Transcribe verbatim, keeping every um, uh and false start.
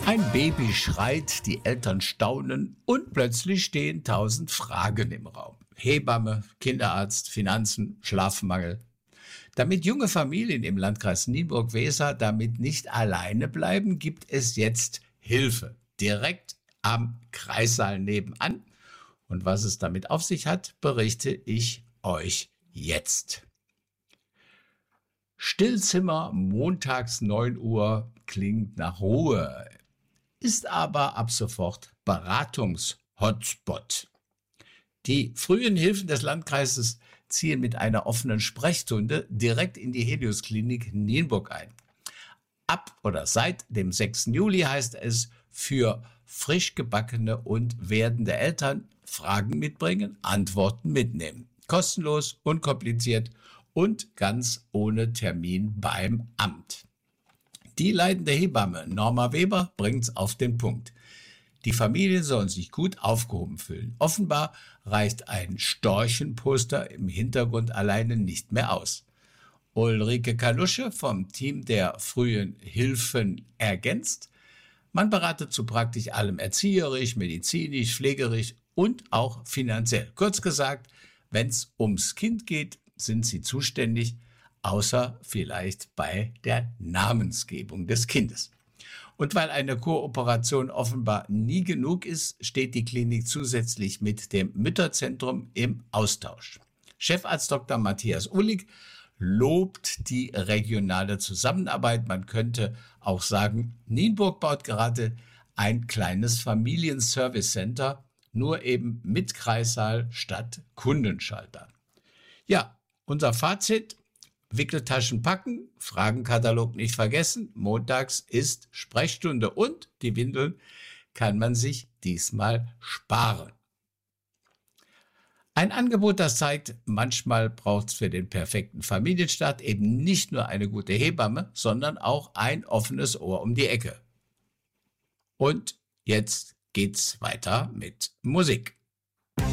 Ein Baby schreit, die Eltern staunen und plötzlich stehen tausend Fragen im Raum. Hebamme, Kinderarzt, Finanzen, Schlafmangel. Damit junge Familien im Landkreis Nienburg-Weser damit nicht alleine bleiben, gibt es jetzt Hilfe. Direkt am Kreissaal nebenan. Und was es damit auf sich hat, berichte ich euch jetzt. Stillzimmer montags neun Uhr klingt nach Ruhe, ist aber ab sofort Beratungs-Hotspot. Die frühen Hilfen des Landkreises ziehen mit einer offenen Sprechstunde direkt in die Helios-Klinik Nienburg ein. Ab oder seit dem sechsten Juli heißt es für frisch gebackene und werdende Eltern Fragen mitbringen, Antworten mitnehmen. Kostenlos, unkompliziert und ganz ohne Termin beim Amt. Die leitende Hebamme Norma Weber bringt's auf den Punkt. Die Familien sollen sich gut aufgehoben fühlen. Offenbar reicht ein Storchenposter im Hintergrund alleine nicht mehr aus. Ulrike Kalusche vom Team der frühen Hilfen ergänzt: Man berate zu praktisch allem erzieherisch, medizinisch, pflegerisch und auch finanziell. Kurz gesagt, wenn's ums Kind geht, sind sie zuständig, außer vielleicht bei der Namensgebung des Kindes. Und weil eine Kooperation offenbar nie genug ist, steht die Klinik zusätzlich mit dem Mütterzentrum im Austausch. Chefarzt Doktor Matthias Uhlig lobt die regionale Zusammenarbeit. Man könnte auch sagen, Nienburg baut gerade ein kleines Familienservice-Center, nur eben mit Kreissaal statt Kundenschalter. Ja, unser Fazit: Wickeltaschen packen, Fragenkatalog nicht vergessen, montags ist Sprechstunde und die Windeln kann man sich diesmal sparen. Ein Angebot, das zeigt, manchmal braucht es für den perfekten Familienstart eben nicht nur eine gute Hebamme, sondern auch ein offenes Ohr um die Ecke. Und jetzt geht's weiter mit Musik.